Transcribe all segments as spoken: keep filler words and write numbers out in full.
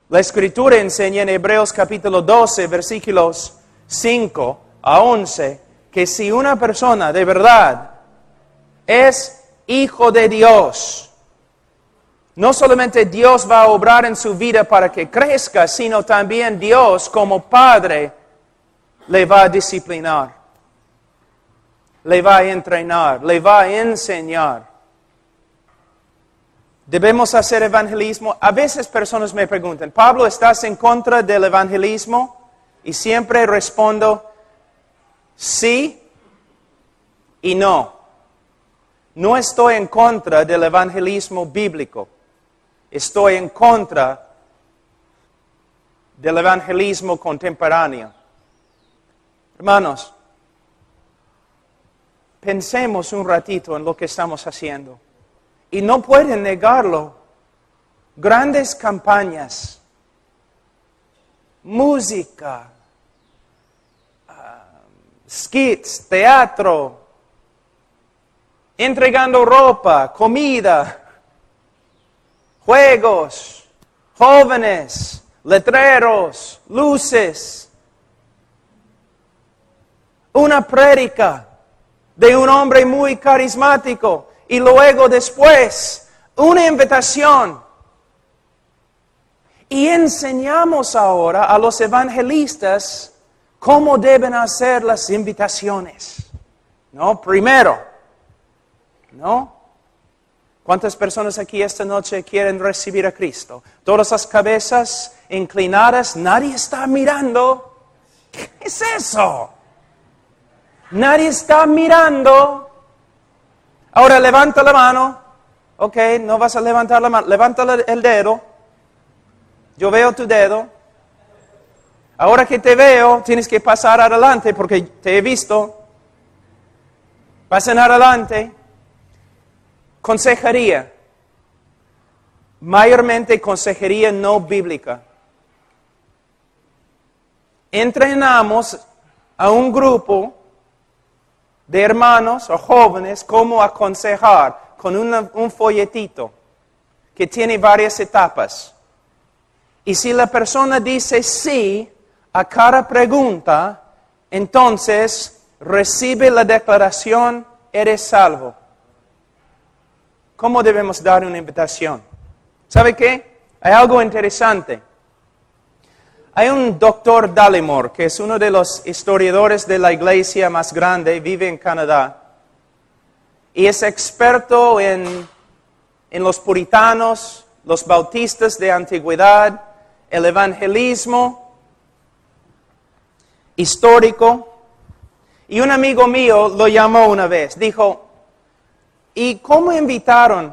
La Escritura enseña en Hebreos capítulo doce, versículos cinco a once, que si una persona de verdad es hijo de Dios, no solamente Dios va a obrar en su vida para que crezca, sino también Dios como Padre le va a disciplinar, le va a entrenar, le va a enseñar. ¿Debemos hacer evangelismo? A veces personas me preguntan, Pablo, ¿estás en contra del evangelismo? Y siempre respondo, sí y no. No estoy en contra del evangelismo bíblico. Estoy en contra del evangelismo contemporáneo. Hermanos, pensemos un ratito en lo que estamos haciendo. Y no pueden negarlo. Grandes campañas, música, uh, skits, teatro, entregando ropa, comida, juegos, jóvenes, letreros, luces, una prédica de un hombre muy carismático. Y luego después, una invitación. Y enseñamos ahora a los evangelistas cómo deben hacer las invitaciones. ¿No? Primero, ¿no? ¿Cuántas personas aquí esta noche quieren recibir a Cristo? Todas las cabezas inclinadas, nadie está mirando. ¿Qué es eso? Nadie está mirando. Ahora levanta la mano. Ok, no vas a levantar la mano. Levanta el dedo. Yo veo tu dedo. Ahora que te veo, tienes que pasar adelante porque te he visto. Pasen adelante. Consejería. Mayormente consejería no bíblica. Entrenamos a un grupo de hermanos o jóvenes cómo aconsejar con una, un folletito que tiene varias etapas. Y si la persona dice sí a cada pregunta, entonces recibe la declaración, eres salvo. ¿Cómo debemos dar una invitación? ¿Sabe qué? Hay algo interesante. Hay un doctor Dallimore, que es uno de los historiadores de la iglesia más grande, vive en Canadá. Y es experto en, en los puritanos, los bautistas de antigüedad, el evangelismo histórico. Y un amigo mío lo llamó una vez, dijo, ¿y cómo invitaron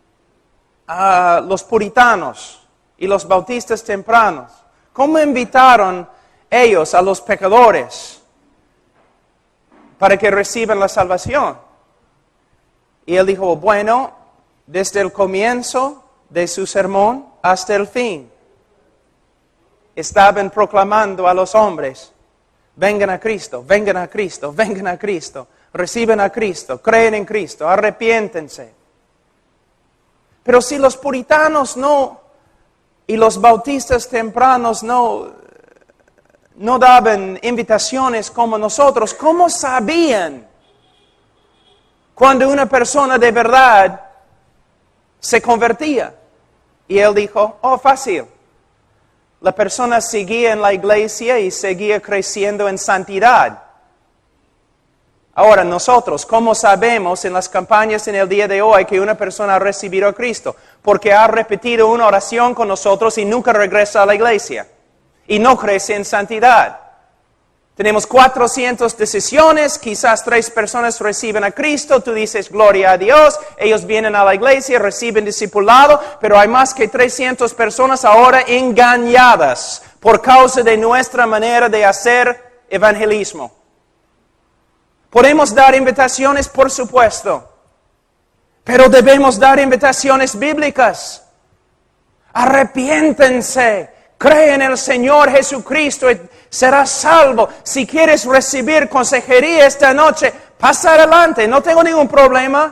a los puritanos y los bautistas tempranos? ¿Cómo invitaron ellos a los pecadores para que reciban la salvación? Y él dijo, bueno, desde el comienzo de su sermón hasta el fin, estaban proclamando a los hombres, vengan a Cristo, vengan a Cristo, vengan a Cristo, reciban a Cristo, creen en Cristo, arrepiéntense. Pero si los puritanos no... y los bautistas tempranos no, no daban invitaciones como nosotros, ¿cómo sabían cuando una persona de verdad se convertía? Y él dijo, oh, fácil. La persona seguía en la iglesia y seguía creciendo en santidad. Ahora nosotros, ¿cómo sabemos en las campañas en el día de hoy que una persona ha recibido a Cristo? Porque ha repetido una oración con nosotros y nunca regresa a la iglesia. Y no crece en santidad. Tenemos cuatrocientas decisiones, quizás tres personas reciben a Cristo, tú dices gloria a Dios, ellos vienen a la iglesia, reciben discipulado, pero hay más que trescientas personas ahora engañadas por causa de nuestra manera de hacer evangelismo. Podemos dar invitaciones, por supuesto, pero debemos dar invitaciones bíblicas. Arrepiéntense, creen en el Señor Jesucristo y serás salvo. Si quieres recibir consejería esta noche, pasa adelante, no tengo ningún problema.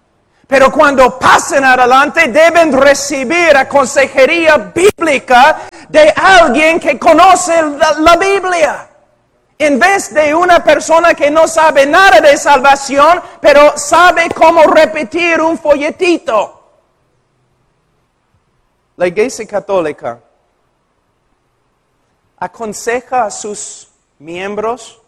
Pero cuando pasen adelante, deben recibir a consejería bíblica de alguien que conoce la, la Biblia. En vez de una persona que no sabe nada de salvación, pero sabe cómo repetir un folletito. La Iglesia Católica aconseja a sus miembros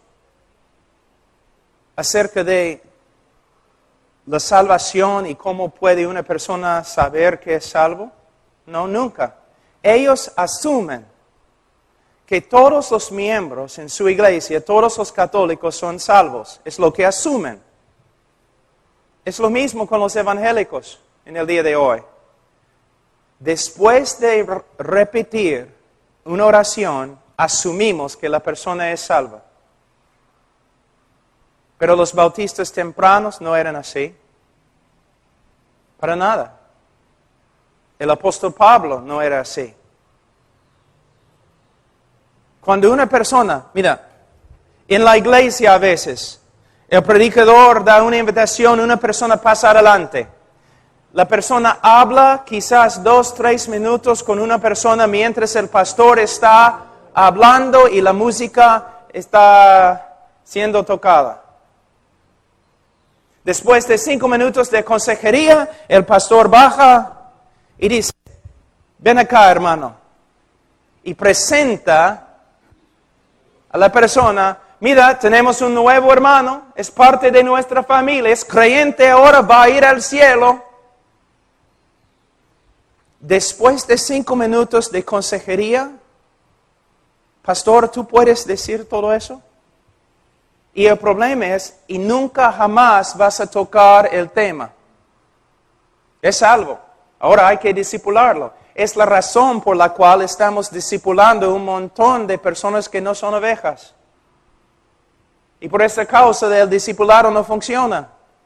acerca de la salvación y cómo puede una persona saber que es salvo. No, nunca. Ellos asumen que todos los miembros en su iglesia, todos los católicos son salvos. Es lo que asumen. Es lo mismo con los evangélicos en el día de hoy. Después de repetir una oración, asumimos que la persona es salva. Pero los bautistas tempranos no eran así. Para nada. El apóstol Pablo no era así. Cuando una persona, mira, en la iglesia a veces, el predicador da una invitación, una persona pasa adelante. La persona habla quizás dos, tres minutos con una persona mientras el pastor está hablando y la música está siendo tocada. Después de cinco minutos de consejería, el pastor baja y dice, ven acá, hermano, y presenta a la persona, mira, tenemos un nuevo hermano, es parte de nuestra familia, es creyente ahora, va a ir al cielo. Después de cinco minutos de consejería, pastor, ¿tú puedes decir todo eso? Y el problema es, y nunca jamás vas a tocar el tema. Es salvo. Ahora hay que discipularlo. Es la razón por la cual estamos discipulando un montón de personas que no son ovejas. Y por esta causa el discipulado no funciona.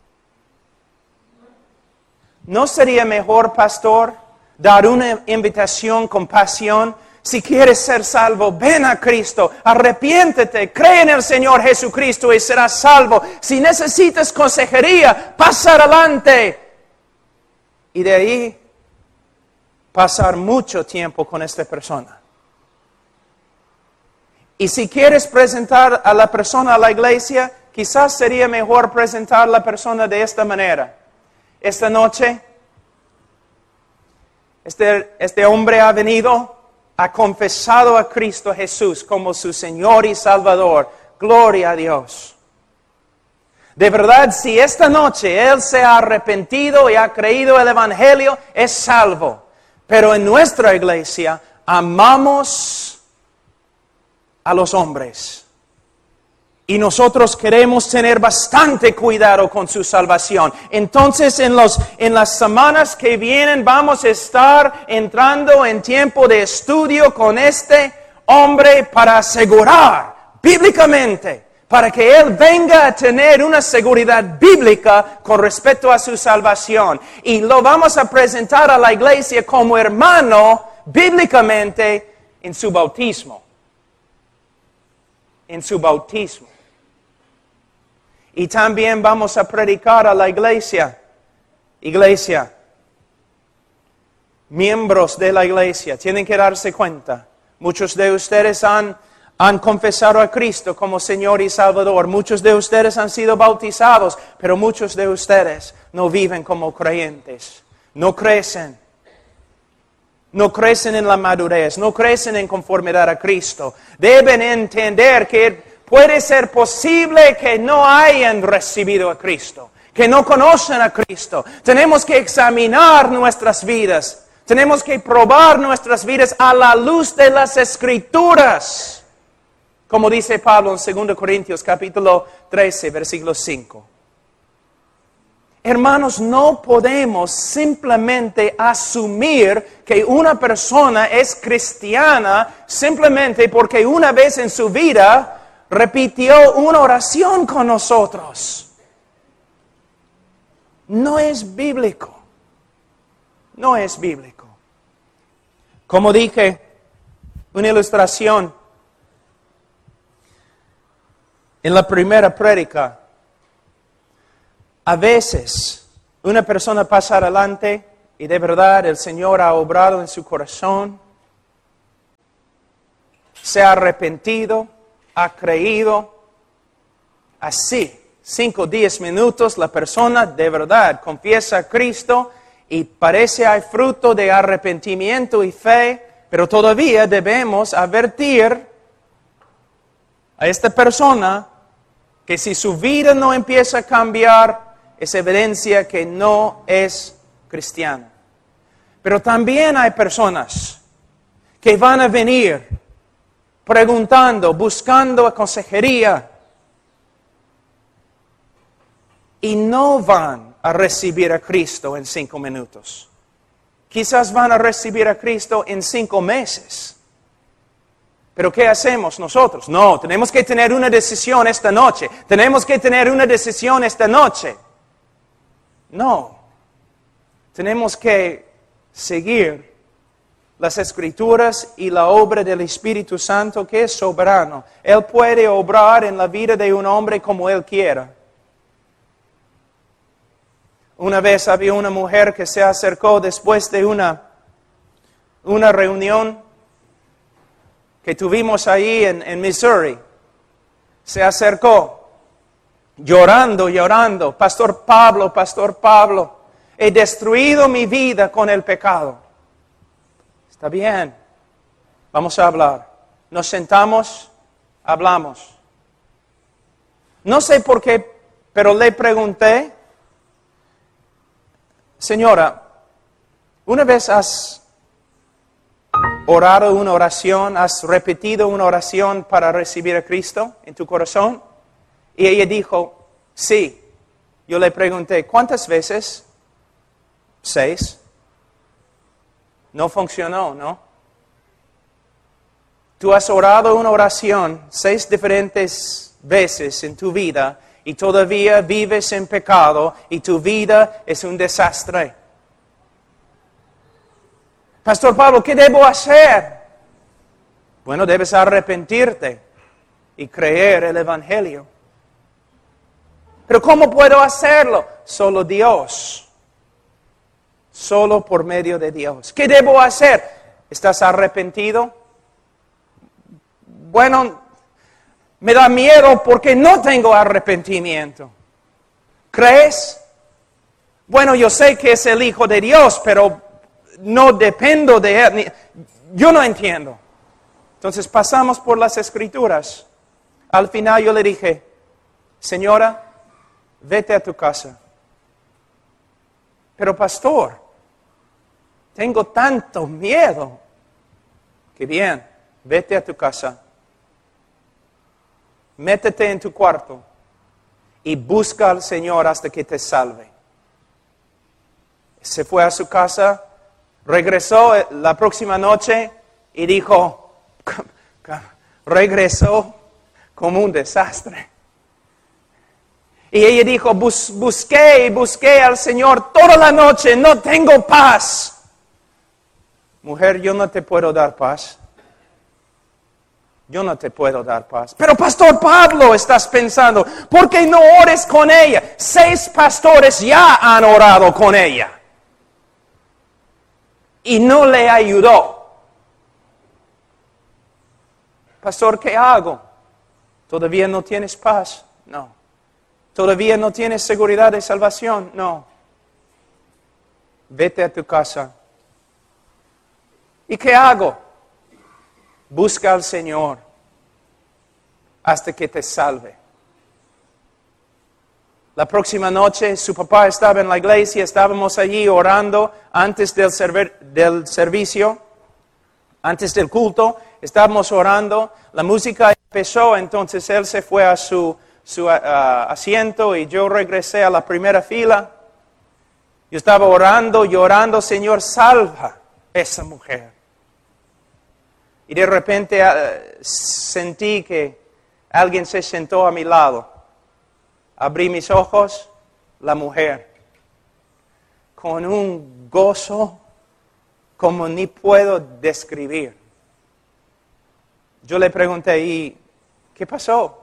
¿No sería mejor, pastor, dar una invitación con pasión? Si quieres ser salvo, ven a Cristo, arrepiéntete, cree en el Señor Jesucristo y serás salvo. Si necesitas consejería, pasa adelante. Y de ahí, pasar mucho tiempo con esta persona. Y si quieres presentar a la persona a la iglesia, quizás sería mejor presentar a la persona de esta manera. Esta noche, este, este hombre ha venido, ha confesado a Cristo Jesús como su Señor y Salvador. Gloria a Dios. De verdad, si esta noche Él se ha arrepentido y ha creído el Evangelio, es salvo. Pero en nuestra iglesia amamos a los hombres. Y nosotros queremos tener bastante cuidado con su salvación. Entonces, en, los, en las semanas que vienen vamos a estar entrando en tiempo de estudio con este hombre para asegurar bíblicamente, para que él venga a tener una seguridad bíblica con respecto a su salvación. Y lo vamos a presentar a la iglesia como hermano bíblicamente en su bautismo. En su bautismo. Y también vamos a predicar a la iglesia. Iglesia. Miembros de la iglesia. Tienen que darse cuenta. Muchos de ustedes han, han confesado a Cristo como Señor y Salvador. Muchos de ustedes han sido bautizados. Pero muchos de ustedes no viven como creyentes. No crecen. No crecen en la madurez. No crecen en conformidad a Cristo. Deben entender que puede ser posible que no hayan recibido a Cristo, que no conocen a Cristo. Tenemos que examinar nuestras vidas. Tenemos que probar nuestras vidas a la luz de las Escrituras. Como dice Pablo en Segunda Corintios capítulo trece, versículo cinco. Hermanos, no podemos simplemente asumir que una persona es cristiana simplemente porque una vez en su vida repitió una oración con nosotros. No es bíblico. No es bíblico. Como dije, una ilustración en la primera prédica. A veces, una persona pasa adelante y de verdad el Señor ha obrado en su corazón. se ha arrepentido, ha creído. Así, cinco, diez minutos, la persona de verdad confiesa a Cristo y parece hay fruto de arrepentimiento y fe, pero todavía debemos advertir a esta persona que si su vida no empieza a cambiar, es evidencia que no es cristiana. Pero también hay personas que van a venir preguntando, buscando consejería, y no van a recibir a Cristo en cinco minutos. Quizás van a recibir a Cristo en cinco meses. Pero ¿qué hacemos nosotros? No, tenemos que tener una decisión esta noche. Tenemos que tener una decisión esta noche. No. Tenemos que seguir las Escrituras y la obra del Espíritu Santo, que es soberano. Él puede obrar en la vida de un hombre como Él quiera. Una vez había una mujer que se acercó después de una, una reunión que tuvimos ahí en, en Missouri. Se acercó llorando, llorando. Pastor Pablo, Pastor Pablo, he destruido mi vida con el pecado. Está bien, vamos a hablar. Nos sentamos, hablamos. No sé por qué, pero le pregunté, señora, ¿una vez has orado una oración, has repetido una oración para recibir a Cristo en tu corazón? Y ella dijo, sí. Yo le pregunté, ¿cuántas veces? Seis. No funcionó, ¿no? Tú has orado una oración seis diferentes veces en tu vida y todavía vives en pecado y tu vida es un desastre. Pastor Pablo, ¿qué debo hacer? Bueno, debes arrepentirte y creer el Evangelio. Pero ¿cómo puedo hacerlo? Solo Dios. Solo por medio de Dios. ¿Qué debo hacer? ¿Estás arrepentido? Bueno, me da miedo porque no tengo arrepentimiento. ¿Crees? Bueno, yo sé que es el Hijo de Dios, pero no dependo de Él. Yo no entiendo. Entonces pasamos por las Escrituras. Al final yo le dije, señora, vete a tu casa. Pero pastor, tengo tanto miedo. Que bien, vete a tu casa. Métete en tu cuarto y busca al Señor hasta que te salve. Se fue a su casa, regresó la próxima noche y dijo, regresó como un desastre. Y ella dijo, Bus, busqué y busqué al Señor toda la noche, no tengo paz. Mujer, yo no te puedo dar paz. Yo no te puedo dar paz. Pero Pastor Pablo, estás pensando, ¿por qué no ores con ella? Seis pastores ya han orado con ella. Y no le ayudó. Pastor, ¿qué hago? ¿Todavía no tienes paz? No. ¿Todavía no tienes seguridad de salvación? No. Vete a tu casa. ¿Y qué hago? Busca al Señor hasta que te salve. La próxima noche su papá estaba en la iglesia, estábamos allí orando antes del, server, del servicio, antes del culto, estábamos orando, la música empezó, entonces él se fue a su, su uh, asiento y yo regresé a la primera fila. Yo estaba orando, llorando, Señor, salva a esa mujer. Y de repente uh, sentí que alguien se sentó a mi lado. Abrí mis ojos, la mujer, con un gozo como ni puedo describir. Yo le pregunté, ¿y qué pasó?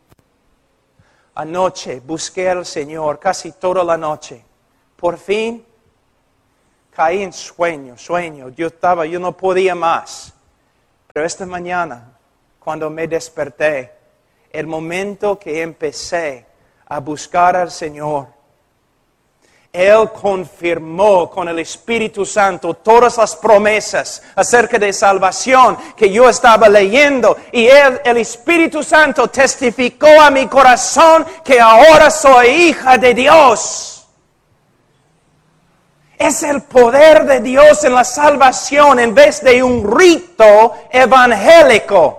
Anoche busqué al Señor casi toda la noche. Por fin caí en sueño, sueño. Yo estaba, yo no podía más. Pero esta mañana cuando me desperté, el momento que empecé a buscar al Señor. Él confirmó con el Espíritu Santo todas las promesas acerca de salvación que yo estaba leyendo. Y él, el Espíritu Santo testificó a mi corazón que ahora soy hija de Dios. Es el poder de Dios en la salvación en vez de un rito evangélico.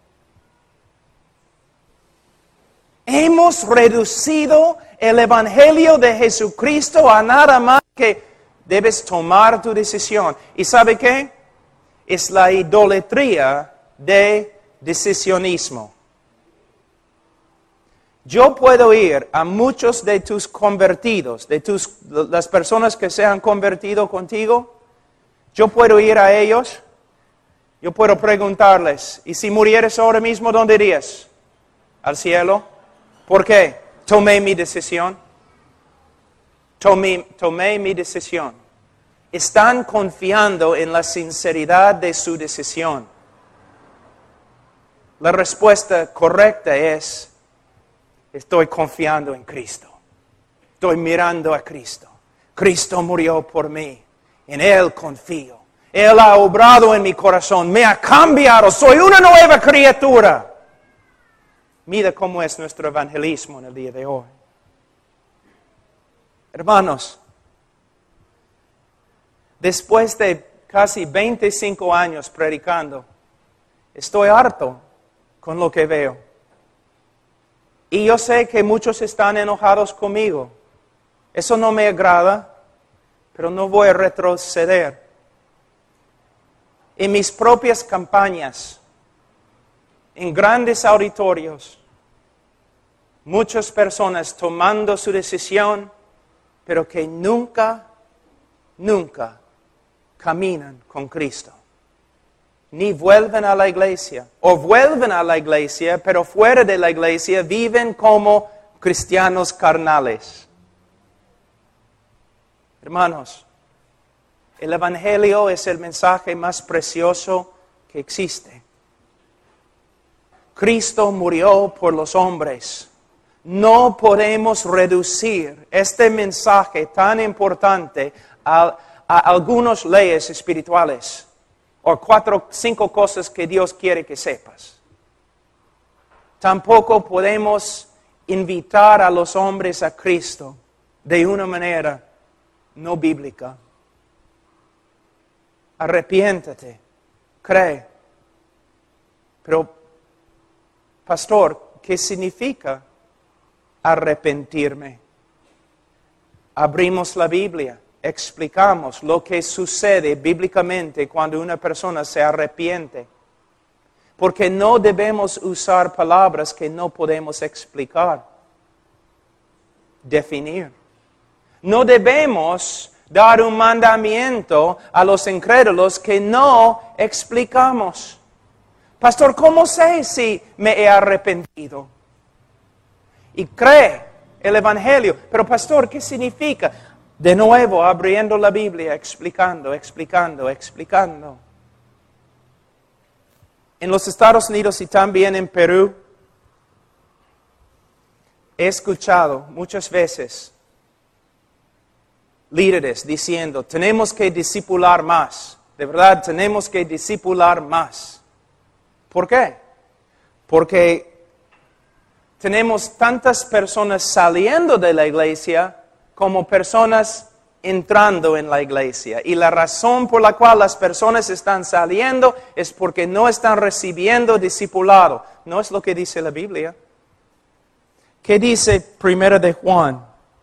Hemos reducido el Evangelio de Jesucristo a nada más que debes tomar tu decisión. ¿Y sabe qué? Es la idolatría de decisionismo. Yo puedo ir a muchos de tus convertidos, de tus, las personas que se han convertido contigo. Yo puedo ir a ellos. Yo puedo preguntarles, ¿y si murieres ahora mismo, dónde irías? ¿Al cielo? ¿Por qué? Tomé mi decisión. Tomé, tomé mi decisión. Están confiando en la sinceridad de su decisión. La respuesta correcta es, estoy confiando en Cristo. Estoy mirando a Cristo. Cristo murió por mí. En Él confío. Él ha obrado en mi corazón. Me ha cambiado. Soy una nueva criatura. Mira cómo es nuestro evangelismo en el día de hoy. Hermanos, después de casi veinticinco años predicando, estoy harto con lo que veo. Y yo sé que muchos están enojados conmigo. Eso no me agrada, pero no voy a retroceder. En mis propias campañas, en grandes auditorios, muchas personas tomando su decisión, pero que nunca, nunca caminan con Cristo. Ni vuelven a la iglesia, o vuelven a la iglesia, pero fuera de la iglesia viven como cristianos carnales. Hermanos, el Evangelio es el mensaje más precioso que existe. Cristo murió por los hombres. No podemos reducir este mensaje tan importante a, a algunas leyes espirituales o cuatro, cinco cosas que Dios quiere que sepas. Tampoco podemos invitar a los hombres a Cristo de una manera no bíblica. Arrepiéntate, cree. Pero, pastor, ¿qué significa arrepentirme? Abrimos la Biblia, explicamos lo que sucede bíblicamente cuando una persona se arrepiente. Porque no debemos usar palabras que no podemos explicar, definir. No debemos dar un mandamiento a los incrédulos que no explicamos. Pastor, ¿cómo sé si me he arrepentido? Y cree el Evangelio. Pero pastor, ¿qué significa? De nuevo, abriendo la Biblia, explicando, explicando, explicando. En los Estados Unidos y también en Perú, he escuchado muchas veces líderes diciendo, tenemos que discipular más. De verdad, tenemos que discipular más. ¿Por qué? Porque tenemos tantas personas saliendo de la iglesia como personas entrando en la iglesia. Y la razón por la cual las personas están saliendo es porque no están recibiendo discipulado. No es lo que dice la Biblia. ¿Qué dice Primera de Juan?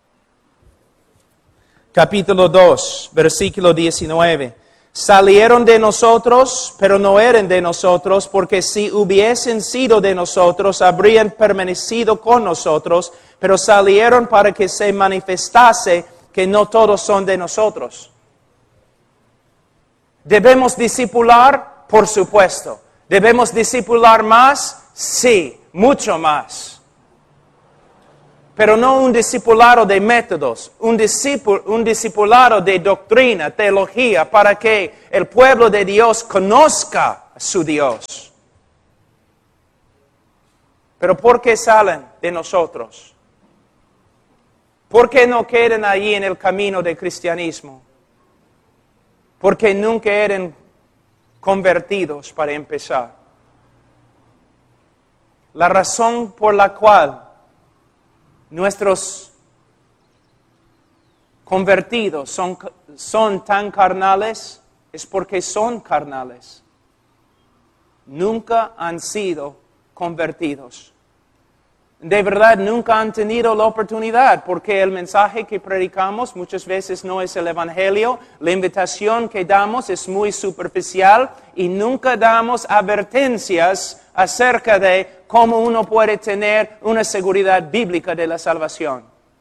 Capítulo dos, versículo diecinueve. Salieron de nosotros, pero no eran de nosotros, porque si hubiesen sido de nosotros, habrían permanecido con nosotros, pero salieron para que se manifestase que no todos son de nosotros. ¿Debemos discipular? Por supuesto. ¿Debemos discipular más? Sí, mucho más. Pero no un discipulado de métodos, un, discipul- un discipulado de doctrina, teología, para que el pueblo de Dios conozca a su Dios. Pero ¿por qué salen de nosotros? ¿Por qué no quedan allí en el camino del cristianismo? Porque nunca eran convertidos para empezar. La razón por la cual nuestros convertidos son, son tan carnales es porque son carnales. Nunca han sido convertidos. De verdad, nunca han tenido la oportunidad, porque el mensaje que predicamos muchas veces no es el Evangelio. La invitación que damos es muy superficial y nunca damos advertencias acerca de cómo uno puede tener una seguridad bíblica de la salvación.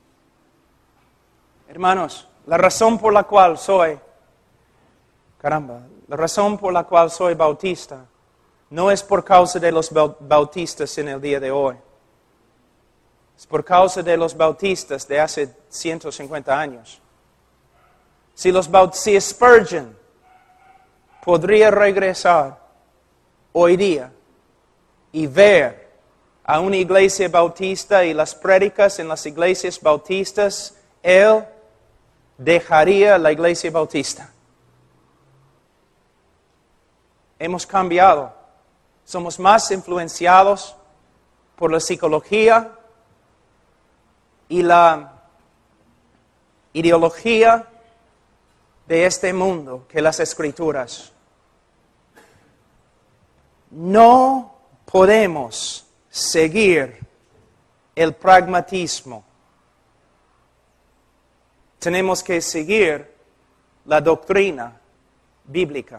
Hermanos, la razón por la cual soy, caramba, la razón por la cual soy bautista no es por causa de los bautistas en el día de hoy. Es por causa de los bautistas de hace ciento cincuenta años. Si, los baut- si Spurgeon podría regresar hoy día y ver a una iglesia bautista y las prédicas en las iglesias bautistas, él dejaría la iglesia bautista. Hemos cambiado. Somos más influenciados por la psicología y la ideología de este mundo que las Escrituras. No podemos seguir el pragmatismo. Tenemos que seguir la doctrina bíblica.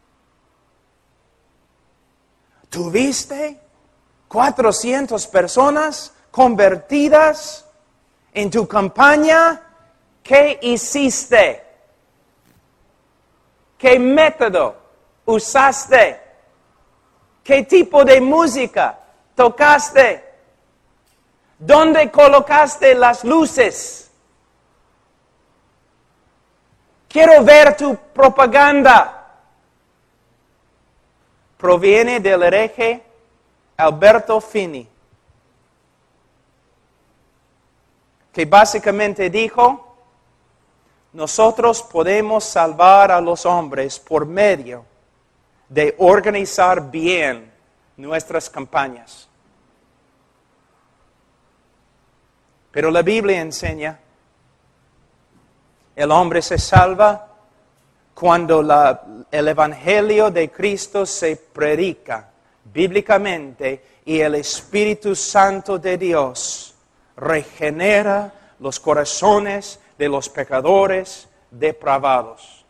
¿Tuviste cuatrocientas personas convertidas en tu campaña? ¿Qué hiciste? ¿Qué método usaste? ¿Qué tipo de música tocaste? ¿Dónde colocaste las luces? Quiero ver tu propaganda. Proviene del hereje Alberto Finney, que básicamente dijo: nosotros podemos salvar a los hombres por medio de organizar bien nuestras campañas. Pero la Biblia enseña, el hombre se salva cuando la, el Evangelio de Cristo se predica bíblicamente y el Espíritu Santo de Dios regenera los corazones de los pecadores depravados.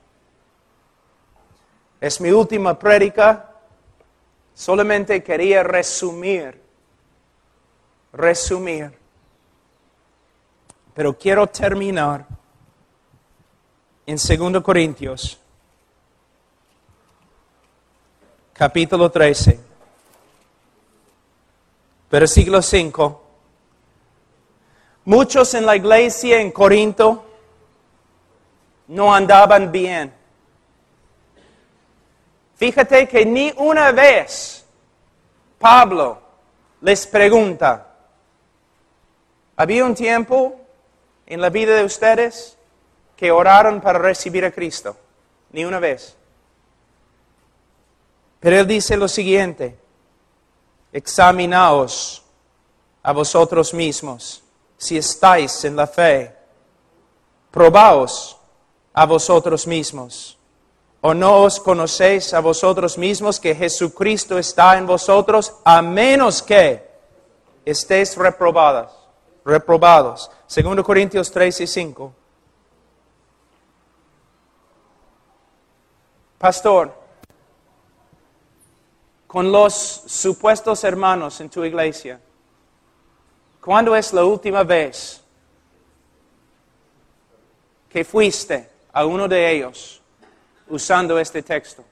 Es mi última prédica. Solamente quería resumir, resumir, pero quiero terminar en Segundo Corintios, capítulo trece, versículo cinco. Muchos en la iglesia en Corinto no andaban bien. Fíjate que ni una vez Pablo les pregunta: ¿había un tiempo en la vida de ustedes que oraron para recibir a Cristo? Ni una vez. Pero él dice lo siguiente: examinaos a vosotros mismos si estáis en la fe. Probaos a vosotros mismos. ¿O no os conocéis a vosotros mismos que Jesucristo está en vosotros, a menos que estéis reprobados? Reprobados. Segundo Corintios trece y cinco. Pastor, con los supuestos hermanos en tu iglesia, ¿cuándo es la última vez que fuiste a uno de ellos usando este texto?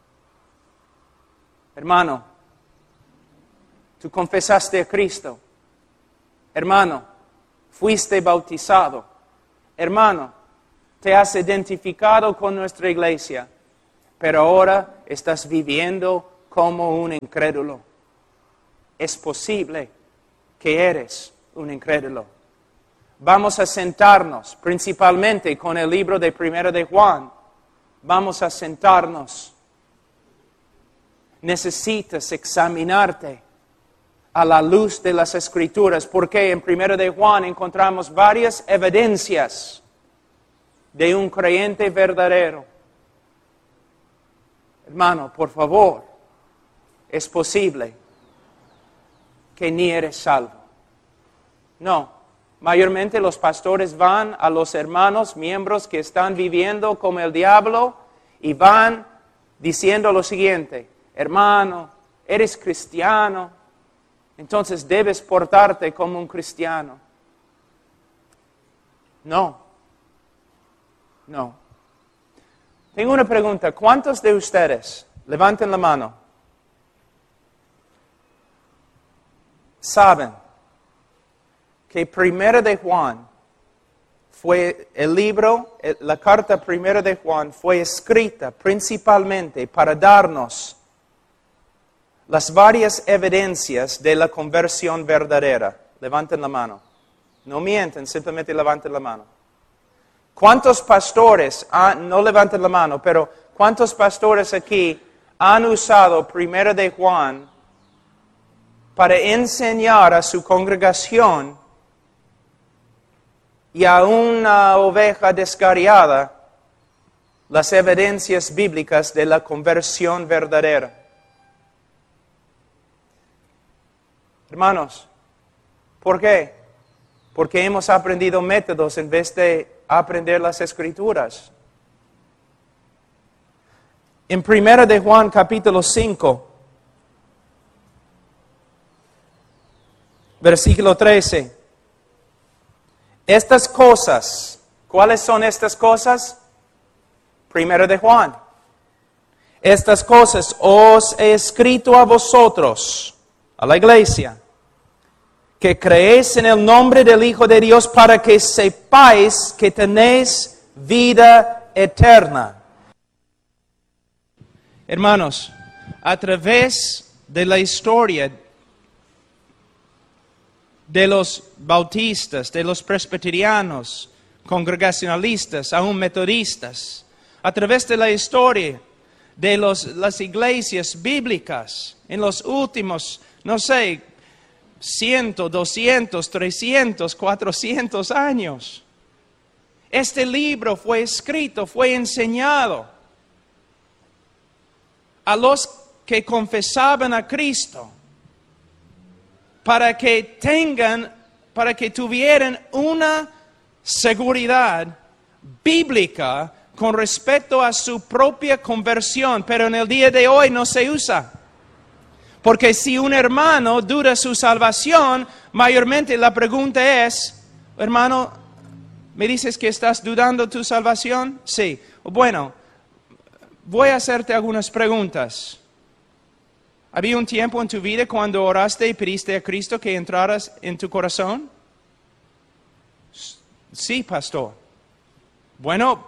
Hermano, tú confesaste a Cristo. Hermano, fuiste bautizado. Hermano, te has identificado con nuestra iglesia, pero ahora estás viviendo como un incrédulo. Es posible que eres un incrédulo. Vamos a sentarnos, principalmente con el libro de Primero de Juan. Vamos a sentarnos. Necesitas examinarte a la luz de las Escrituras, porque en Primero de Juan encontramos varias evidencias de un creyente verdadero. Hermano, por favor, es posible que ni eres salvo. No, mayormente los pastores van a los hermanos, miembros que están viviendo como el diablo, y van diciendo lo siguiente: hermano, eres cristiano, entonces debes portarte como un cristiano. No, no. Tengo una pregunta. ¿Cuántos de ustedes, levanten la mano, saben que Primera de Juan fue el libro, la carta Primera de Juan fue escrita principalmente para darnos las varias evidencias de la conversión verdadera? Levanten la mano. No mienten, simplemente levanten la mano. ¿Cuántos pastores, han, no levanten la mano, pero cuántos pastores aquí han usado Primera de Juan para enseñar a su congregación y a una oveja descarriada las evidencias bíblicas de la conversión verdadera? Hermanos, ¿por qué? Porque hemos aprendido métodos en vez de aprender las Escrituras. En Primera de Juan capítulo cinco, versículo trece. Estas cosas, ¿cuáles son estas cosas? Primera de Juan. Estas cosas os he escrito a vosotros, a la iglesia, que creéis en el nombre del Hijo de Dios, para que sepáis que tenéis vida eterna. Hermanos, a través de la historia de los bautistas, de los presbiterianos, congregacionalistas, aún metodistas, a través de la historia de los, las iglesias bíblicas, en los últimos, no sé, ciento, doscientos, trescientos, cuatrocientos años. Este libro fue escrito, fue enseñado a los que confesaban a Cristo para que tengan, para que tuvieran una seguridad bíblica con respecto a su propia conversión, pero en el día de hoy no se usa. Porque si un hermano duda su salvación, mayormente la pregunta es: hermano, ¿me dices que estás dudando tu salvación? Sí. Bueno, voy a hacerte algunas preguntas. ¿Había un tiempo en tu vida cuando oraste y pediste a Cristo que entraras en tu corazón? Sí, pastor. Bueno,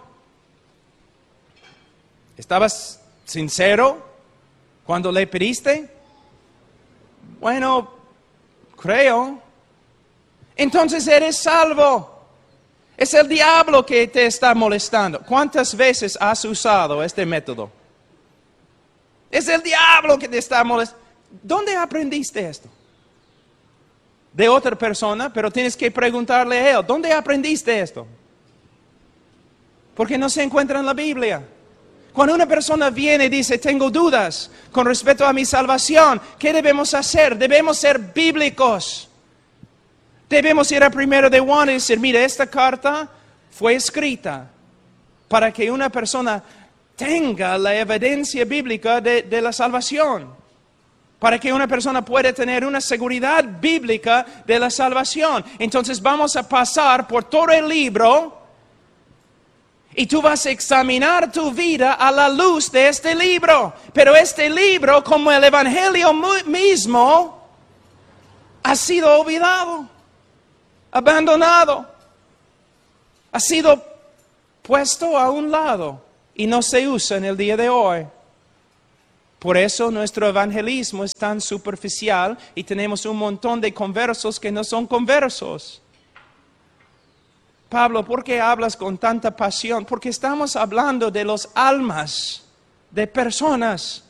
¿estabas sincero cuando le pediste? Bueno, creo. Entonces eres salvo. Es el diablo que te está molestando. ¿Cuántas veces has usado este método? Es el diablo que te está molestando. ¿Dónde aprendiste esto? De otra persona, pero tienes que preguntarle a él: ¿dónde aprendiste esto? Porque no se encuentra en la Biblia. Cuando una persona viene y dice: tengo dudas con respecto a mi salvación, ¿qué debemos hacer? Debemos ser bíblicos. Debemos ir a Primero de Juan y decir: mira, esta carta fue escrita para que una persona tenga la evidencia bíblica de, de la salvación. Para que una persona pueda tener una seguridad bíblica de la salvación. Entonces vamos a pasar por todo el libro y tú vas a examinar tu vida a la luz de este libro. Pero este libro, como el Evangelio mismo, ha sido olvidado, abandonado, ha sido puesto a un lado y no se usa en el día de hoy. Por eso nuestro evangelismo es tan superficial y tenemos un montón de conversos que no son conversos. Pablo, ¿por qué hablas con tanta pasión? Porque estamos hablando de las almas de personas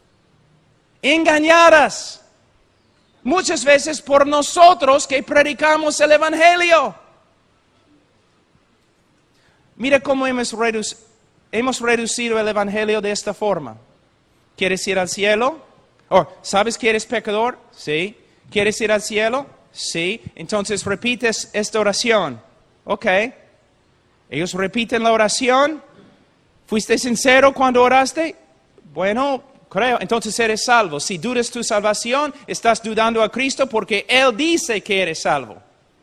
engañadas, muchas veces por nosotros que predicamos el evangelio. Mira cómo hemos, reduc- hemos reducido el evangelio de esta forma. ¿Quieres ir al cielo? Oh, ¿sabes que eres pecador? Sí. ¿Quieres ir al cielo? Sí. Entonces repites esta oración. Ok. Ellos repiten la oración. ¿Fuiste sincero cuando oraste? Bueno, creo. Entonces eres salvo. Si dudas tu salvación, estás dudando a Cristo porque Él dice que eres salvo.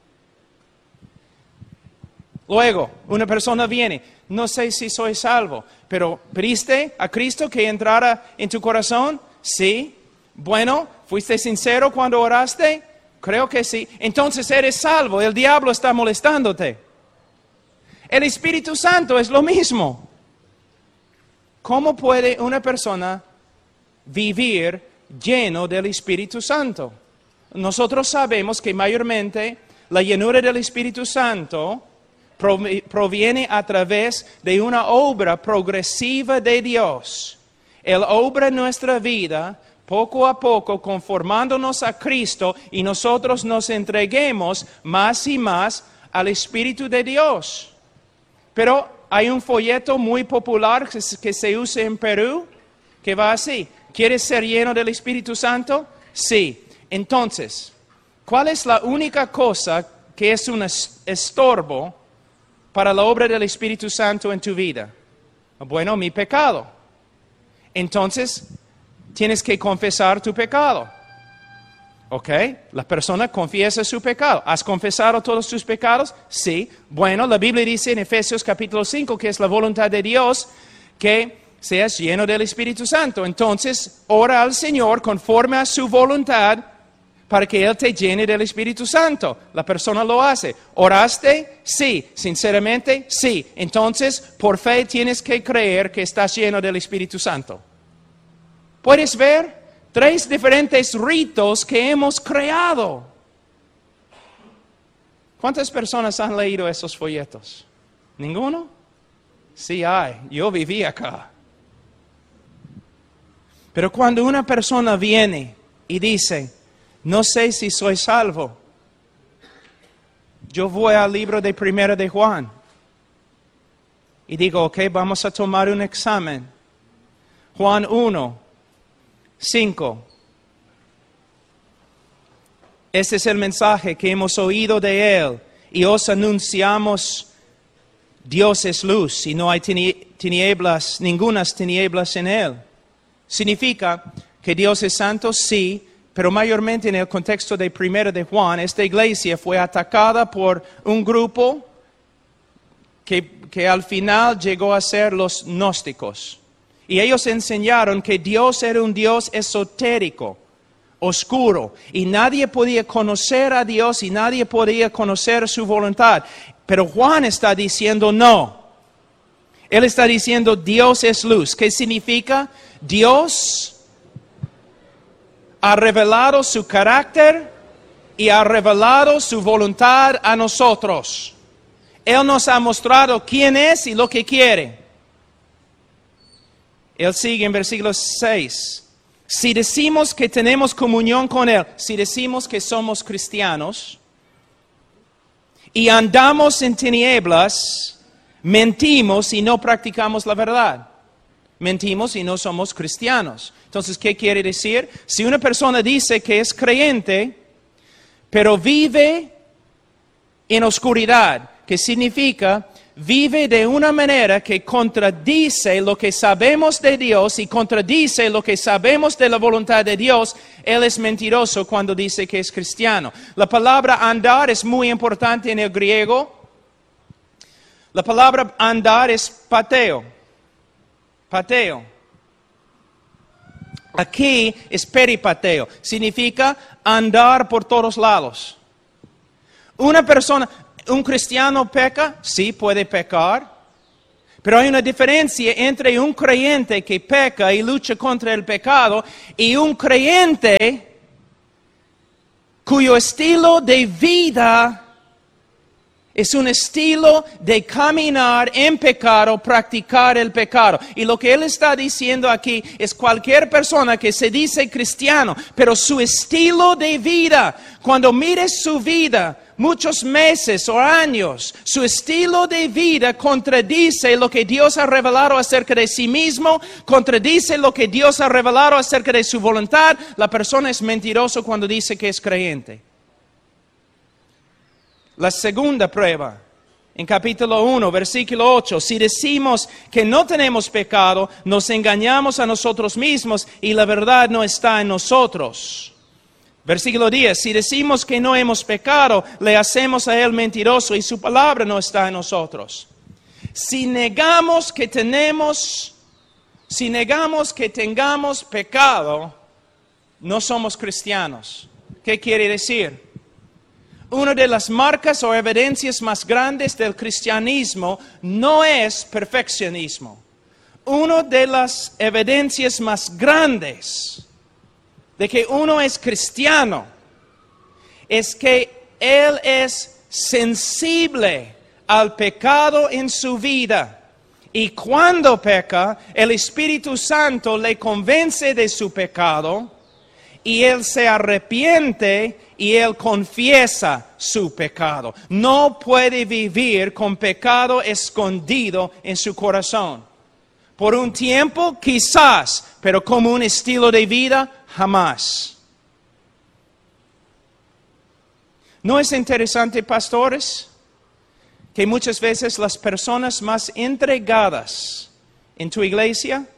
Luego, una persona viene, no sé si soy salvo, pero ¿pediste a Cristo que entrara en tu corazón? Sí. Bueno, ¿fuiste sincero cuando oraste? Creo que sí. Entonces eres salvo, el diablo está molestándote. El Espíritu Santo es lo mismo. ¿Cómo puede una persona vivir lleno del Espíritu Santo? Nosotros sabemos que mayormente la llenura del Espíritu Santo proviene a través de una obra progresiva de Dios. Él obra en nuestra vida poco a poco conformándonos a Cristo y nosotros nos entreguemos más y más al Espíritu de Dios. Pero hay un folleto muy popular que se usa en Perú que va así. ¿Quieres ser lleno del Espíritu Santo? Sí. Entonces, ¿cuál es la única cosa que es un estorbo para la obra del Espíritu Santo en tu vida? Bueno, mi pecado. Entonces, tienes que confesar tu pecado. ¿Ok? La persona confiesa su pecado. ¿Has confesado todos tus pecados? Sí. Bueno, la Biblia dice en Efesios capítulo cinco que es la voluntad de Dios que seas lleno del Espíritu Santo. Entonces, ora al Señor conforme a su voluntad para que Él te llene del Espíritu Santo. La persona lo hace. ¿Oraste? Sí. ¿Sinceramente? Sí. Entonces, por fe tienes que creer que estás lleno del Espíritu Santo. ¿Puedes ver? Tres diferentes ritos que hemos creado. ¿Cuántas personas han leído esos folletos? ¿Ninguno? Sí hay. Yo viví acá. Pero cuando una persona viene y dice, no sé si soy salvo, yo voy al libro de Primera de Juan y digo, ok, vamos a tomar un examen. Juan uno, cinco. Este es el mensaje que hemos oído de Él y os anunciamos. Dios es luz y no hay tinieblas, ningunas tinieblas en Él. Significa que Dios es santo, sí, pero mayormente en el contexto de Primera de Juan, esta iglesia fue atacada por un grupo que, que al final llegó a ser los gnósticos. Y ellos enseñaron que Dios era un Dios esotérico, oscuro, y nadie podía conocer a Dios y nadie podía conocer su voluntad. Pero Juan está diciendo no. Él está diciendo Dios es luz. ¿Qué significa? Dios ha revelado su carácter y ha revelado su voluntad a nosotros. Él nos ha mostrado quién es y lo que quiere. Él sigue en versículo seis. Si decimos que tenemos comunión con Él, si decimos que somos cristianos y andamos en tinieblas, mentimos y no practicamos la verdad. Mentimos y no somos cristianos. Entonces, ¿qué quiere decir? Si una persona dice que es creyente, pero vive en oscuridad, ¿qué significa? Vive de una manera que contradice lo que sabemos de Dios y contradice lo que sabemos de la voluntad de Dios, él es mentiroso cuando dice que es cristiano. La palabra andar es muy importante en el griego. La palabra andar es pateo. Pateo. Aquí es peripateo. Significa andar por todos lados. Una persona... ¿Un cristiano peca? Sí, puede pecar. Pero hay una diferencia entre un creyente que peca y lucha contra el pecado y un creyente cuyo estilo de vida es un estilo de caminar en pecado, practicar el pecado. Y lo que él está diciendo aquí es cualquier persona que se dice cristiano, pero su estilo de vida, cuando mires su vida, muchos meses o años, su estilo de vida contradice lo que Dios ha revelado acerca de sí mismo, contradice lo que Dios ha revelado acerca de su voluntad, la persona es mentiroso cuando dice que es creyente. La segunda prueba, en capítulo uno, versículo ocho, si decimos que no tenemos pecado, nos engañamos a nosotros mismos y la verdad no está en nosotros. Versículo diez, si decimos que no hemos pecado, le hacemos a él mentiroso y su palabra no está en nosotros. Si negamos que tenemos, si negamos que tengamos pecado, no somos cristianos. ¿Qué quiere decir? Una de las marcas o evidencias más grandes del cristianismo no es perfeccionismo. Una de las evidencias más grandes de que uno es cristiano es que él es sensible al pecado en su vida. Y cuando peca, el Espíritu Santo le convence de su pecado y él se arrepiente y él confiesa su pecado. No puede vivir con pecado escondido en su corazón. Por un tiempo, quizás, pero como un estilo de vida, jamás. ¿No es interesante, pastores, que muchas veces las personas más entregadas en tu iglesia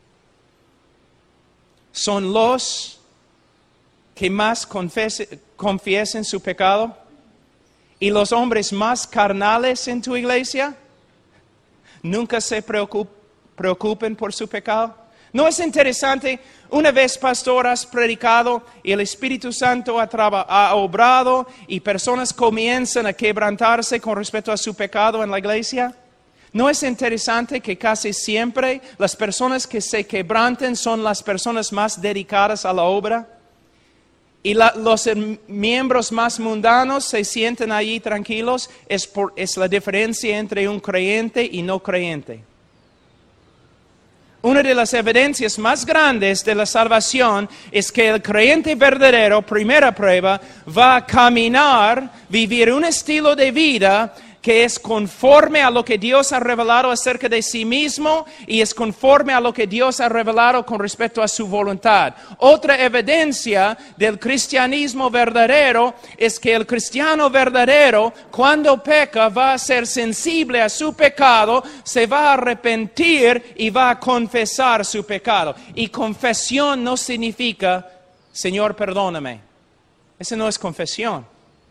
son los que más confiesen, confiesen su pecado? Y los hombres más carnales en tu iglesia nunca se preocup, preocupen por su pecado. ¿No es interesante? Una vez, pastor, has predicado y el Espíritu Santo ha, traba, ha obrado y personas comienzan a quebrantarse con respecto a su pecado en la iglesia. ¿No es interesante que casi siempre las personas que se quebrantan son las personas más dedicadas a la obra? Y la, los miembros más mundanos se sienten allí tranquilos. Es, por, es la diferencia entre un creyente y no creyente. Una de las evidencias más grandes de la salvación es que el creyente verdadero, primera prueba, va a caminar, vivir un estilo de vida que es conforme a lo que Dios ha revelado acerca de sí mismo y es conforme a lo que Dios ha revelado con respecto a su voluntad. Otra evidencia del cristianismo verdadero es que el cristiano verdadero, cuando peca, va a ser sensible a su pecado, se va a arrepentir y va a confesar su pecado. Y confesión no significa, Señor, perdóname. Esa no es confesión.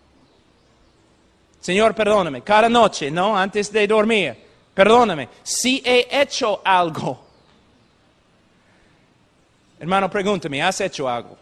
Señor, perdóname, cada noche, ¿no? Antes de dormir, perdóname, si he hecho algo. Hermano, pregúntame, ¿has hecho algo?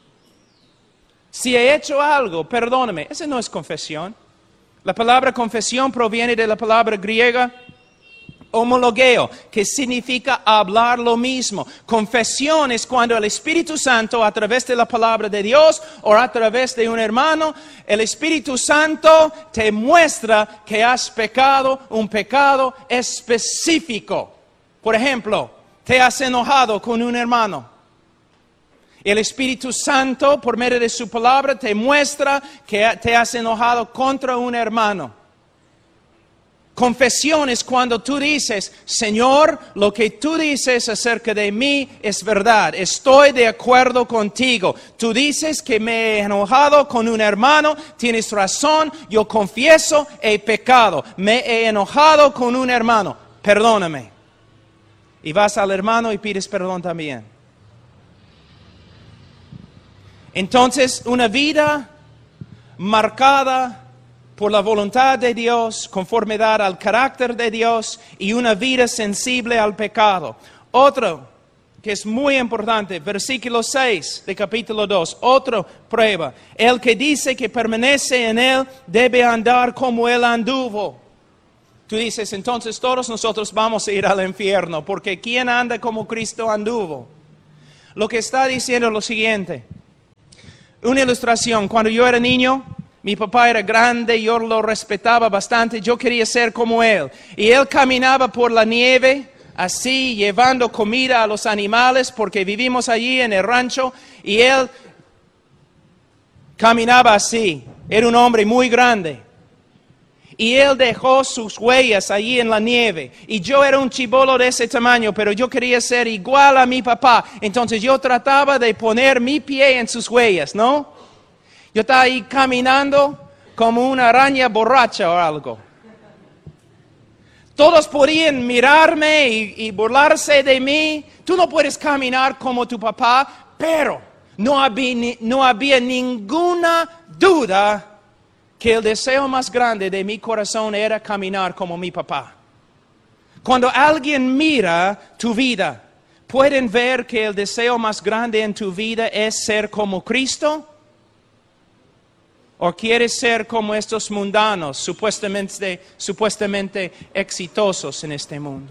Si he hecho algo, perdóname. Esa no es confesión. La palabra confesión proviene de la palabra griega homologeo, que significa hablar lo mismo. Confesión es cuando el Espíritu Santo, a través de la palabra de Dios o a través de un hermano, el Espíritu Santo te muestra que has pecado un pecado específico. Por ejemplo, te has enojado con un hermano. El Espíritu Santo, por medio de su palabra, te muestra que te has enojado contra un hermano. Confesión es cuando tú dices, Señor, lo que tú dices acerca de mí es verdad. Estoy de acuerdo contigo. Tú dices que me he enojado con un hermano. Tienes razón. Yo confieso, he pecado. Me he enojado con un hermano. Perdóname. Y vas al hermano y pides perdón también. Entonces, una vida marcada por la voluntad de Dios, conformidad al carácter de Dios y una vida sensible al pecado. Otro que es muy importante, versículo seis de capítulo dos, otra prueba. El que dice que permanece en Él debe andar como Él anduvo. Tú dices, entonces todos nosotros vamos a ir al infierno, porque ¿quién anda como Cristo anduvo? Lo que está diciendo es lo siguiente. Una ilustración, cuando yo era niño, mi papá era grande, yo lo respetaba bastante, yo quería ser como él. Y él caminaba por la nieve, así, llevando comida a los animales, porque vivimos allí en el rancho, y él caminaba así. Era un hombre muy grande. Y él dejó sus huellas allí en la nieve. Y yo era un chibolo de ese tamaño, pero yo quería ser igual a mi papá. Entonces yo trataba de poner mi pie en sus huellas, ¿no? Yo estaba ahí caminando como una araña borracha o algo. Todos podían mirarme y, y burlarse de mí. Tú no puedes caminar como tu papá, pero no había, no había ninguna duda que el deseo más grande de mi corazón era caminar como mi papá. Cuando alguien mira tu vida, ¿pueden ver que el deseo más grande en tu vida es ser como Cristo? ¿O quieres ser como estos mundanos, supuestamente, supuestamente exitosos en este mundo?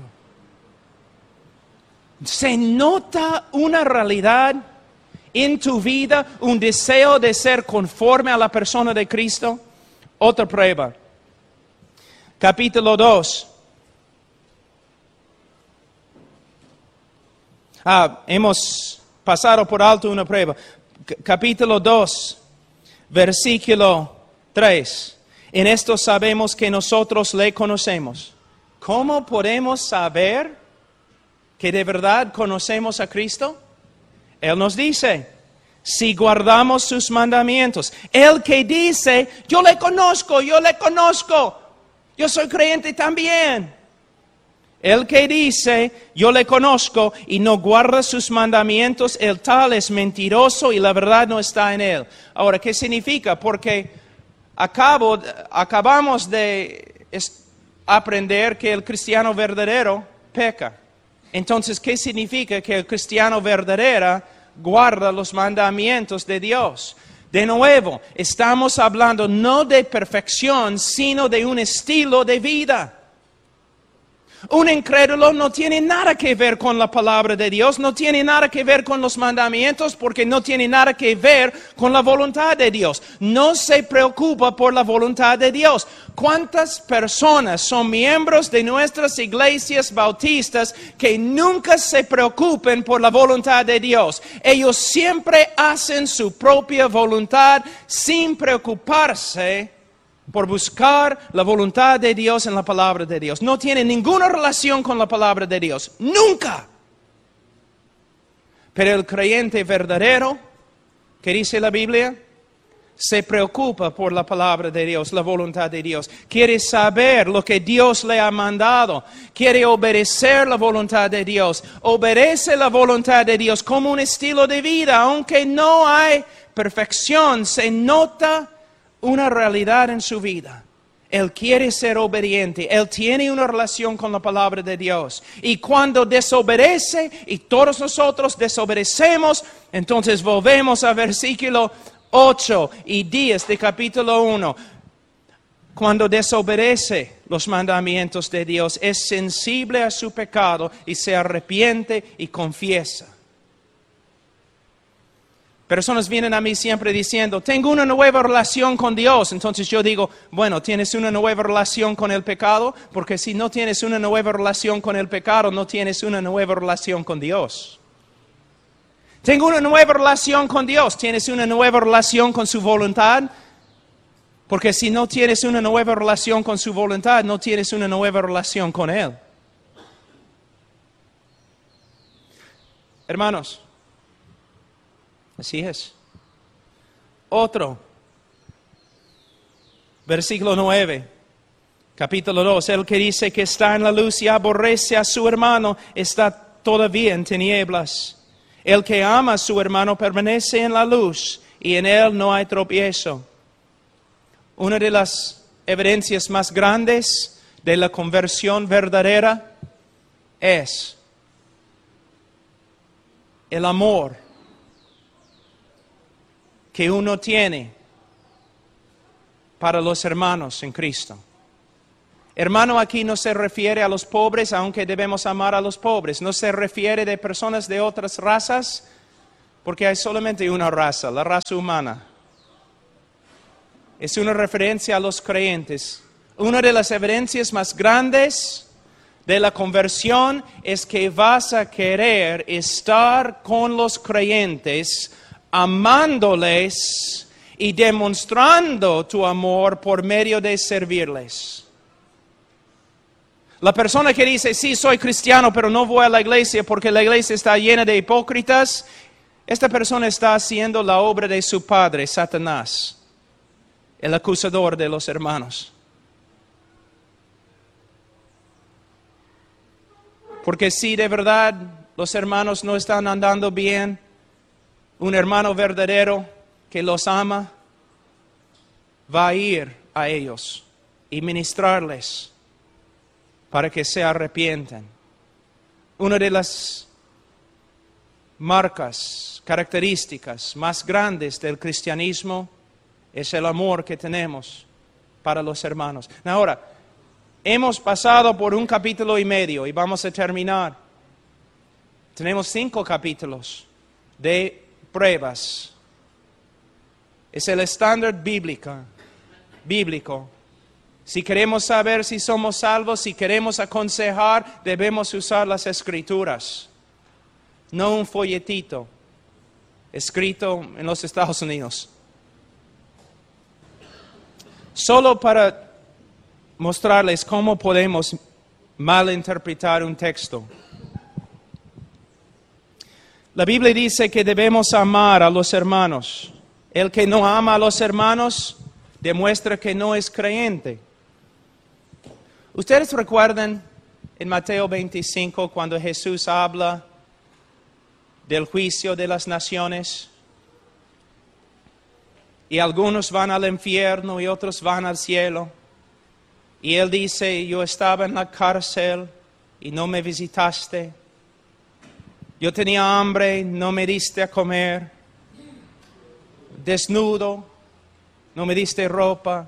¿Se nota una realidad en tu vida, un deseo de ser conforme a la persona de Cristo? Otra prueba. Capítulo dos. Ah, hemos pasado por alto una prueba. C- capítulo dos, versículo tres. En esto sabemos que nosotros le conocemos. ¿Cómo podemos saber que de verdad conocemos a Cristo? Él nos dice, si guardamos sus mandamientos. El que dice, yo le conozco, yo le conozco, yo soy creyente también. El que dice, yo le conozco y no guarda sus mandamientos, el tal es mentiroso y la verdad no está en él. Ahora, ¿qué significa? Porque acabo, acabamos de aprender que el cristiano verdadero peca. Entonces, ¿qué significa que el cristiano verdadero guarda los mandamientos de Dios? De nuevo, estamos hablando no de perfección, sino de un estilo de vida. Un incrédulo no tiene nada que ver con la palabra de Dios, no tiene nada que ver con los mandamientos, porque no tiene nada que ver con la voluntad de Dios. No se preocupa por la voluntad de Dios. ¿Cuántas personas son miembros de nuestras iglesias bautistas que nunca se preocupen por la voluntad de Dios? Ellos siempre hacen su propia voluntad sin preocuparse por buscar la voluntad de Dios en la palabra de Dios. No tiene ninguna relación con la palabra de Dios. ¡Nunca! Pero el creyente verdadero, ¿qué dice la Biblia? Se preocupa por la palabra de Dios, la voluntad de Dios. Quiere saber lo que Dios le ha mandado. Quiere obedecer la voluntad de Dios. Obedece la voluntad de Dios como un estilo de vida. Aunque no hay perfección, se nota una realidad en su vida. Él quiere ser obediente. Él tiene una relación con la palabra de Dios. Y cuando desobedece, y todos nosotros desobedecemos, entonces volvemos a versículo ocho y diez de capítulo uno. Cuando desobedece los mandamientos de Dios, es sensible a su pecado y se arrepiente y confiesa. Personas vienen a mí siempre diciendo, tengo una nueva relación con Dios. Entonces yo digo, bueno, ¿tienes una nueva relación con el pecado? Porque si no tienes una nueva relación con el pecado, no tienes una nueva relación con Dios. Tengo una nueva relación con Dios. ¿Tienes una nueva relación con su voluntad? Porque si no tienes una nueva relación con su voluntad, no tienes una nueva relación con Él. Hermanos, así es. Otro. Versículo nueve. Capítulo dos. El que dice que está en la luz y aborrece a su hermano está todavía en tinieblas. El que ama a su hermano permanece en la luz y en él no hay tropiezo. Una de las evidencias más grandes de la conversión verdadera es el amor que uno tiene para los hermanos en Cristo. Hermano, aquí no se refiere a los pobres, aunque debemos amar a los pobres. No se refiere de personas de otras razas, porque hay solamente una raza, la raza humana. Es una referencia a los creyentes. Una de las evidencias más grandes de la conversión es que vas a querer estar con los creyentes, amándoles y demostrando tu amor por medio de servirles. La persona que dice, sí, soy cristiano, pero no voy a la iglesia porque la iglesia está llena de hipócritas, esta persona está haciendo la obra de su padre, Satanás, el acusador de los hermanos. Porque si de verdad los hermanos no están andando bien, un hermano verdadero que los ama, va a ir a ellos y ministrarles para que se arrepientan. Una de las marcas, características más grandes del cristianismo es el amor que tenemos para los hermanos. Ahora, hemos pasado por un capítulo y medio y vamos a terminar. Tenemos cinco capítulos de pruebas. Es el estándar bíblico. bíblico. Si queremos saber si somos salvos, si queremos aconsejar, debemos usar las Escrituras. No un folletito escrito en los Estados Unidos. Solo para mostrarles cómo podemos malinterpretar un texto. La Biblia dice que debemos amar a los hermanos. El que no ama a los hermanos demuestra que no es creyente. ¿Ustedes recuerdan en Mateo veinticinco cuando Jesús habla del juicio de las naciones? Y algunos van al infierno y otros van al cielo. Y Él dice, yo estaba en la cárcel y no me visitaste. Yo tenía hambre, no me diste a comer. Desnudo, no me diste ropa.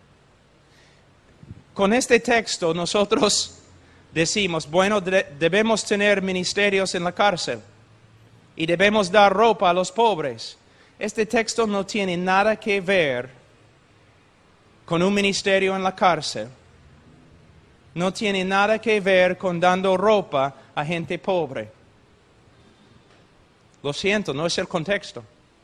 Con este texto nosotros decimos, bueno, de- debemos tener ministerios en la cárcel y debemos dar ropa a los pobres. Este texto no tiene nada que ver con un ministerio en la cárcel. No tiene nada que ver con dando ropa a gente pobre. Lo siento, no es el contexto.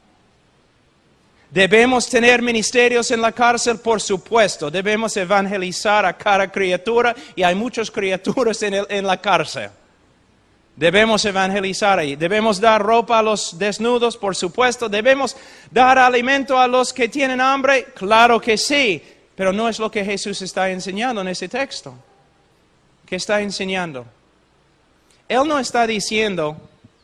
Debemos tener ministerios en la cárcel, por supuesto. Debemos evangelizar a cada criatura y hay muchas criaturas en, el, en la cárcel. Debemos evangelizar ahí. Debemos dar ropa a los desnudos, por supuesto. Debemos dar alimento a los que tienen hambre, claro que sí. Pero no es lo que Jesús está enseñando en ese texto. ¿Qué está enseñando? Él no está diciendo,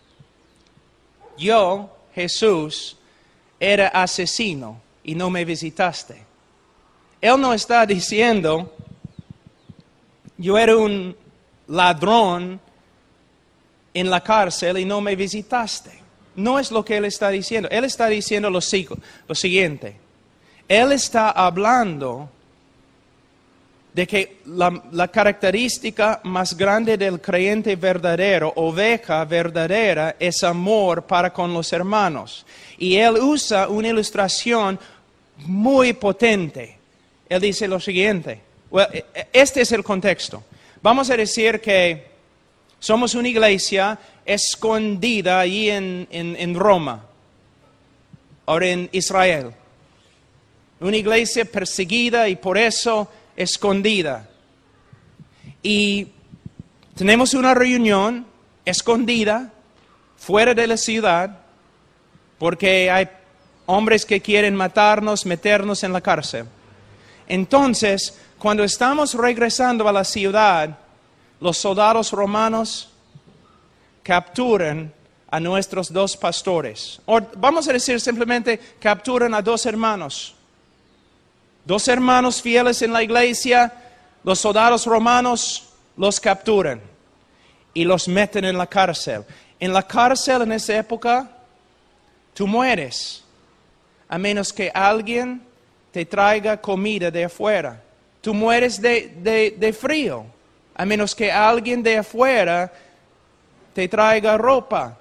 yo, Jesús, era asesino y no me visitaste. Él no está diciendo, yo era un ladrón en la cárcel y no me visitaste. No es lo que Él está diciendo. Él está diciendo lo, lo siguiente. Él está hablando de que la, la característica más grande del creyente verdadero, oveja verdadera, es amor para con los hermanos. Y Él usa una ilustración muy potente. Él dice lo siguiente. Well, este es el contexto. Vamos a decir que somos una iglesia escondida allí en, en, en Roma, ahora en Israel. Una iglesia perseguida y por eso escondida. Y tenemos una reunión escondida fuera de la ciudad porque hay hombres que quieren matarnos, meternos en la cárcel. Entonces, cuando estamos regresando a la ciudad, los soldados romanos capturan a nuestros dos pastores. O vamos a decir simplemente, capturan a dos hermanos. Dos hermanos fieles en la iglesia, los soldados romanos los capturan y los meten en la cárcel. En la cárcel en esa época, tú mueres, a menos que alguien te traiga comida de afuera. tú mueres de, de, de frío, a menos que alguien de afuera te traiga ropa.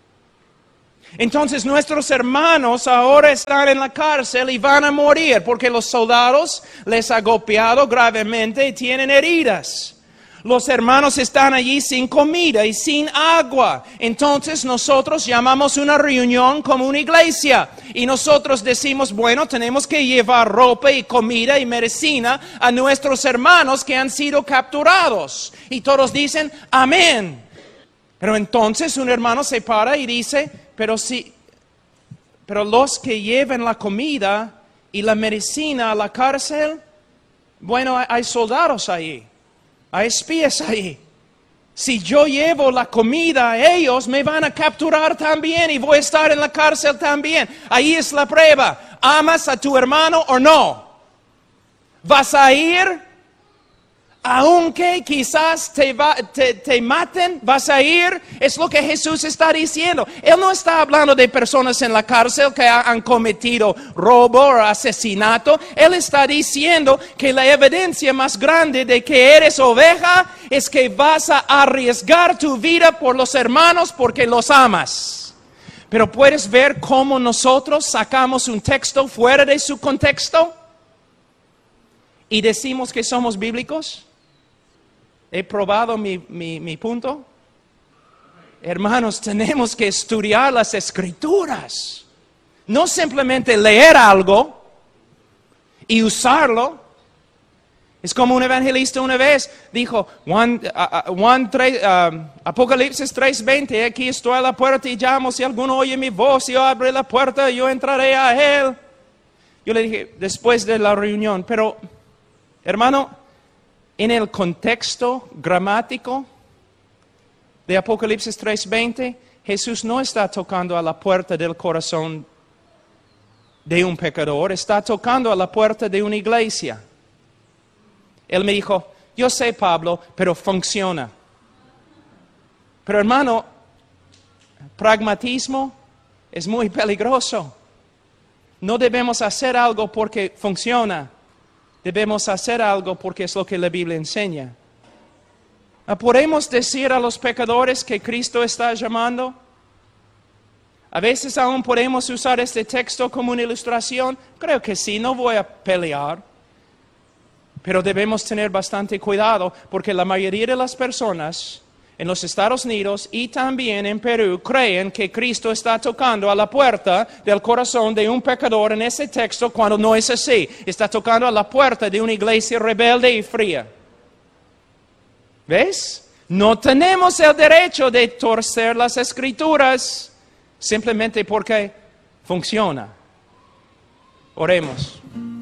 Entonces nuestros hermanos ahora están en la cárcel y van a morir porque los soldados les han golpeado gravemente y tienen heridas. Los hermanos están allí sin comida y sin agua. Entonces nosotros llamamos una reunión como una iglesia. Y nosotros decimos, bueno, tenemos que llevar ropa y comida y medicina a nuestros hermanos que han sido capturados. Y todos dicen, amén. Pero entonces un hermano se para y dice, pero si, pero los que lleven la comida y la medicina a la cárcel, bueno, hay, hay soldados ahí. Hay espías ahí. Si yo llevo la comida a ellos, me van a capturar también y voy a estar en la cárcel también. Ahí es la prueba. ¿Amas a tu hermano o no? ¿Vas a ir? Aunque quizás te, va, te, te maten, vas a ir. Es lo que Jesús está diciendo. Él no está hablando de personas en la cárcel que han cometido robo o asesinato. Él está diciendo que la evidencia más grande de que eres oveja es que vas a arriesgar tu vida por los hermanos porque los amas. Pero puedes ver cómo nosotros sacamos un texto fuera de su contexto y decimos que somos bíblicos. ¿He probado mi, mi, mi punto? Hermanos, tenemos que estudiar las Escrituras. No simplemente leer algo y usarlo. Es como un evangelista una vez dijo, Juan, uh, uh, Juan tres, uh, Apocalipsis tres veinte, aquí estoy a la puerta y llamo, si alguno oye mi voz y yo abre la puerta, yo entraré a él. Yo le dije, después de la reunión, pero hermano, en el contexto gramático de Apocalipsis tres veinte, Jesús no está tocando a la puerta del corazón de un pecador, está tocando a la puerta de una iglesia. Él me dijo, yo sé, Pablo, pero funciona. Pero hermano, pragmatismo es muy peligroso. No debemos hacer algo porque funciona. Debemos hacer algo porque es lo que la Biblia enseña. ¿Podemos decir a los pecadores que Cristo está llamando? A veces aún podemos usar este texto como una ilustración. Creo que sí, no voy a pelear. Pero debemos tener bastante cuidado porque la mayoría de las personas en los Estados Unidos y también en Perú creen que Cristo está tocando a la puerta del corazón de un pecador en ese texto cuando no es así. Está tocando a la puerta de una iglesia rebelde y fría. ¿Ves? No tenemos el derecho de torcer las Escrituras simplemente porque funciona. Oremos.